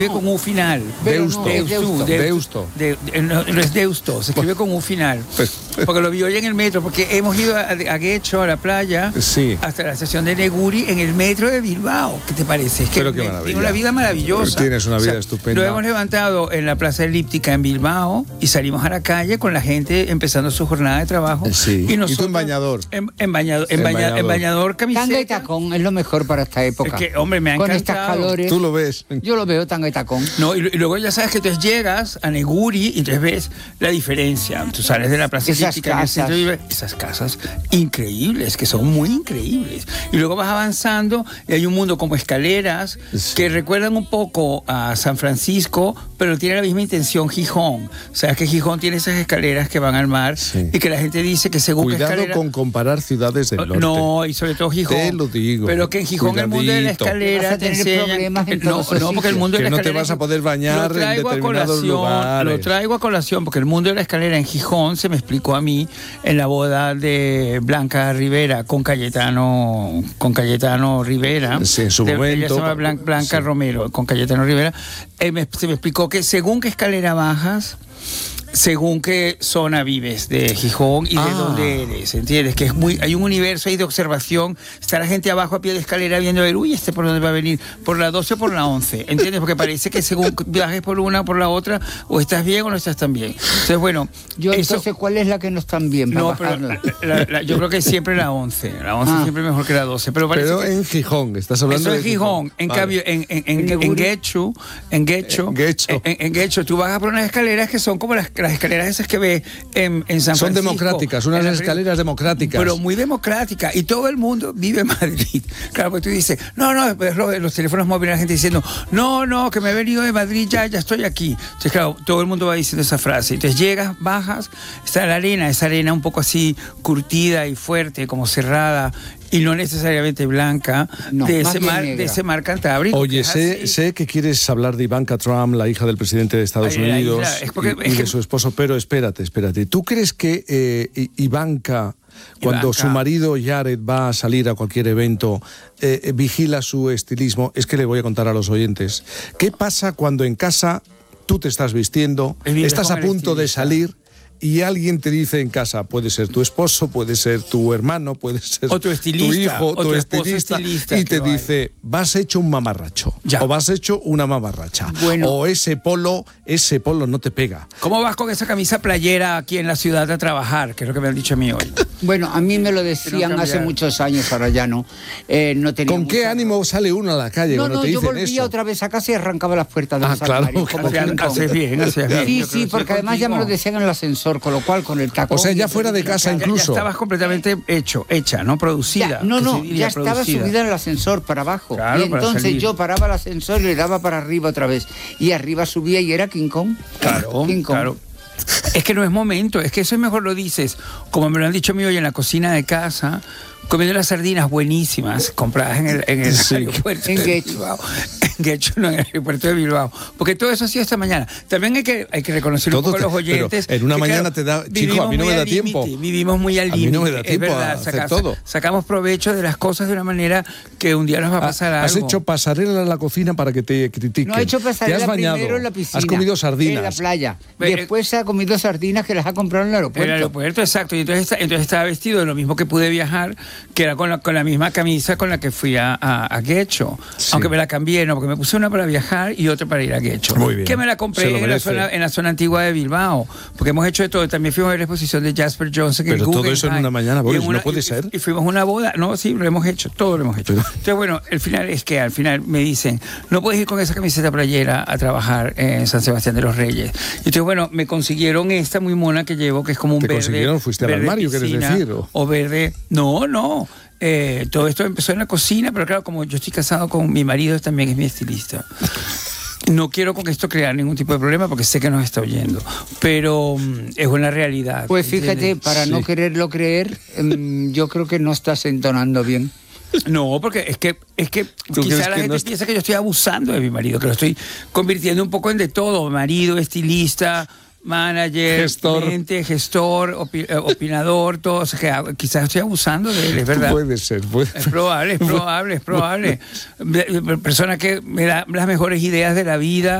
con un final. Deusto. No es Deusto, se escribe con un final. Porque lo vi hoy en el metro, porque hemos ido a Guecho, a la playa, sí, hasta la estación de Neguri, en el metro de Bilbao. ¿Qué te parece? Es que tengo una vida maravillosa. Tienes una vida estupenda. Lo hemos levantado en la Plaza Elíptica en Bilbao y salimos a la calle con la gente empezando su jornada de trabajo. Sí. Y nosotros, tú en bañador. En bañador, camiseta. Tanga y tacón es lo mejor para esta época. Es que, hombre, me ha encantado. Con estas calores. Tú lo ves. Yo lo veo tanga y tacón. No, y luego ya sabes que entonces llegas a Neguri y entonces ves la diferencia. Tú sales de la Plaza Elíptica, esas casas increíbles, que son muy increíbles. Y luego vas avanzando y hay un mundo como escaleras que recuerdan un poco a San Francisco, pero tiene la misma intención Gijón. O sea, que Gijón tiene esas escaleras que van al mar y que la gente dice que según Cuidado con comparar ciudades del norte. No, y sobre todo Gijón. Te lo digo. Pero que en Gijón el mundo de la escalera te enseñan... No, porque el mundo de la escalera... Que no te vas a poder bañar en determinados lugares. Lo traigo a colación porque el mundo de la escalera en Gijón se me explicó a mí en la boda de Blanca Rivera con Cayetano Rivera. Sí, en su momento. Ella se llama Blanca Romero, con Cayetano Rivera. Se me explicó que según qué escalera bajas, según qué zona vives de Gijón y de dónde eres, ¿entiendes? Que hay un universo ahí de observación. Está la gente abajo a pie de escalera viendo, uy, ¿por dónde va a venir? ¿Por la 12 o por la 11? ¿Entiendes? Porque parece que según viajes por una o por la otra, o estás bien o no estás tan bien. Entonces, bueno... Entonces, ¿cuál es la que no está bien? No, pero yo creo que siempre la 11. La 11 siempre mejor que la 12. Pero en Gijón, estás hablando eso de en Gijón. En cambio, en Guecho, tú vas a por unas escaleras que son como las escaleras esas que ves en San Francisco. Son democráticas, unas escaleras democráticas. Pero muy democráticas. Y todo el mundo vive en Madrid. Claro, porque tú dices, los teléfonos móviles, la gente diciendo, no, que me he venido de Madrid, ya estoy aquí. Entonces, claro, todo el mundo va diciendo esa frase. Entonces llegas, bajas, está la arena, esa arena un poco así curtida y fuerte, como cerrada, y no necesariamente blanca, de ese mar Cantábrico. Oye, sé que quieres hablar de Ivanka Trump, la hija del presidente de Estados Unidos, y de su esposo, pero espérate. ¿Tú crees que Ivanka, cuando su marido Jared va a salir a cualquier evento, vigila su estilismo? Es que le voy a contar a los oyentes. ¿Qué pasa cuando en casa tú te estás vistiendo, estás a punto de salir, y alguien te dice en casa, puede ser tu esposo, puede ser tu hermano, puede ser tu hijo, tu estilista, y te dice, vas hecho un mamarracho, o vas hecho una mamarracha, o ese polo no te pega? ¿Cómo vas con esa camisa playera aquí en la ciudad a trabajar? Que es lo que me han dicho a mí hoy. Bueno, a mí me lo decían hace muchos años, ahora ya no. No tenía ¿Con qué ánimo sale uno a la calle cuando te dicen eso? Yo volvía otra vez a casa y arrancaba las puertas de los armarios. Haces bien. Sí, porque además ya me lo decían en el ascensor, con lo cual con el tacón... O sea, ya fuera de casa incluso. Ya estabas completamente hecha, ¿no? Producida. Ya estaba subida en el ascensor para abajo. Claro, y entonces yo paraba el ascensor y le daba para arriba otra vez. Y arriba subía y era King Kong. Claro. Es que no es momento, es que eso mejor lo dices, como me lo han dicho a mí hoy en la cocina de casa, comiendo las sardinas buenísimas compradas en el aeropuerto de Bilbao. En el aeropuerto de Bilbao. Porque todo eso ha sido esta mañana. También hay que reconocer un poco a los oyentes. En una mañana te da... Chico, a mí no me da tiempo. Vivimos muy al límite. A mí no me da tiempo a hacer todo. Sacamos provecho de las cosas de una manera que un día nos va a pasar algo. Has hecho pasarela en la cocina para que te critiquen. No, he hecho pasarela ¿Te has bañado? Primero en la piscina. Has comido sardinas. En la playa. Después se ha comido sardinas que las ha comprado en el aeropuerto. En el aeropuerto, exacto. Y entonces estaba vestido de lo mismo que pude viajar, que era con la misma camisa con la que fui a Guecho. Sí. Aunque me la cambié, porque me puse una para viajar y otra para ir a Guecho. Muy bien. Que me la compré en la zona antigua de Bilbao. Porque hemos hecho de todo. También fuimos a ver la exposición de Jasper Johnson en Guggenheim. Pero todo eso en una mañana, Boris, no puede ser. Y fuimos a una boda. No, sí, lo hemos hecho. Todo lo hemos hecho. Entonces, bueno, al final me dicen, no puedes ir con esa camiseta playera a trabajar en San Sebastián de los Reyes. Y entonces, bueno, me consiguieron esta muy mona que llevo, que es como un verde. ¿Te consiguieron? ¿Fuiste al armario, quieres decir? O verde. No. Todo esto empezó en la cocina, pero claro, como yo estoy casado con mi marido, también es mi estilista. No quiero con esto crear ningún tipo de problema porque sé que nos está oyendo, pero es una realidad. Pues fíjate, para no quererlo creer, yo creo que no estás entonando bien. No, porque es que quizá la gente piensa que yo estoy abusando de mi marido, que lo estoy convirtiendo un poco en de todo, marido, estilista, manager, gestor, opinador, todo. O sea, que quizás estoy abusando de él, es verdad. Puede ser. Es probable. Persona que me da las mejores ideas de la vida.